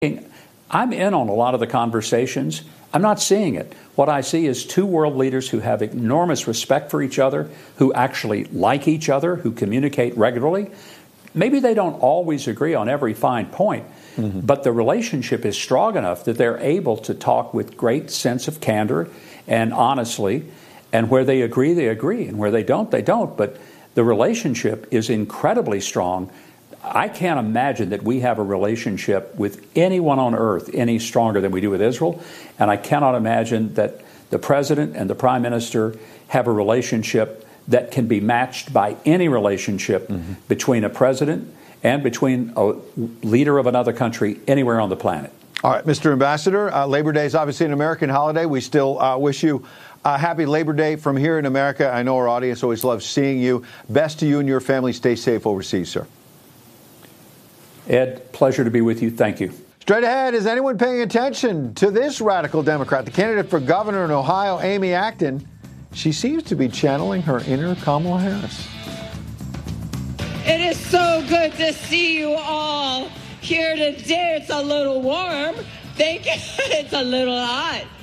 I'm in on a lot of the conversations. I'm not seeing it. What I see is two world leaders who have enormous respect for each other, who actually like each other, who communicate regularly. Maybe they don't always agree on every fine point, but the relationship is strong enough that they're able to talk with great sense of candor and honestly, and where they agree, and where they don't, they don't. But the relationship is incredibly strong. I can't imagine that we have a relationship with anyone on earth any stronger than we do with Israel, and I cannot imagine that the president and the prime minister have a relationship that can be matched by any relationship between a president and between a leader of another country anywhere on the planet. All right, Mr. Ambassador, Labor Day is obviously an American holiday. We still wish you a happy Labor Day from here in America. I know our audience always loves seeing you. Best to you and your family. Stay safe overseas, sir. Ed, pleasure to be with you. Thank you. Straight ahead, is anyone paying attention to this radical Democrat, the candidate for governor in Ohio, Amy Acton? She seems to be channeling her inner Kamala Harris. It is so good to see you all here today. It's a little warm. Thank you. It's a little hot.